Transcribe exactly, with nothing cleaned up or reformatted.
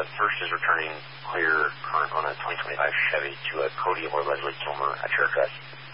first is returning clear current on a twenty twenty-five Chevy to a Cody or Leslie Kilmer at your address.